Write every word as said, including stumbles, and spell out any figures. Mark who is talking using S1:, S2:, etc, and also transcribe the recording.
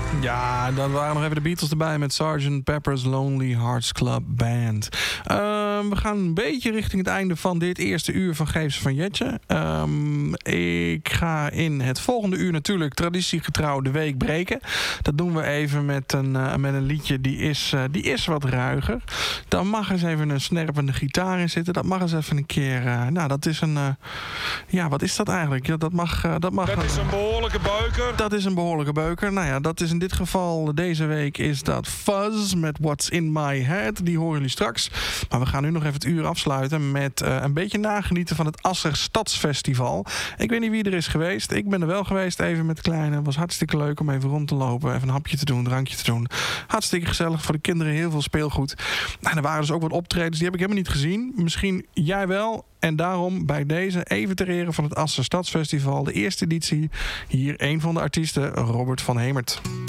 S1: Ja, dan waren nog even de Beatles erbij met sergeant Pepper's Lonely Hearts Club Band. Uh, we gaan een beetje richting het einde van dit eerste uur van Geef ze van Jetje. Um, ik ga in het volgende uur natuurlijk traditiegetrouw de week breken. Dat doen we even met een, uh, met een liedje die is, uh, die is wat ruiger. Dan mag eens even een snerpende gitaar in zitten. Dat mag eens even een keer... Uh, nou, dat is een... Uh, ja, wat is dat eigenlijk? Ja, dat mag... Uh, dat, mag
S2: dat is een behoorlijke beuker.
S1: Dat is een behoorlijke beuker. Nou ja, dat is in dit geval deze week is dat Fuzz met What's in My Head. Die horen jullie straks. Maar we gaan nu nog even het uur afsluiten met uh, een beetje nagenieten van het Asser Stadsfestival. Ik weet niet wie er is geweest. Ik ben er wel geweest even met de kleine. Het was hartstikke leuk om even rond te lopen. Even een hapje te doen, een drankje te doen. Hartstikke gezellig. Voor de kinderen heel veel speelgoed. Nou, er waren dus ook wat optredens. Die heb ik helemaal niet gezien. Misschien jij wel. En daarom bij deze even ter ere van het Asser Stadsfestival. De eerste editie. Hier een van de artiesten, Robert van Hemert.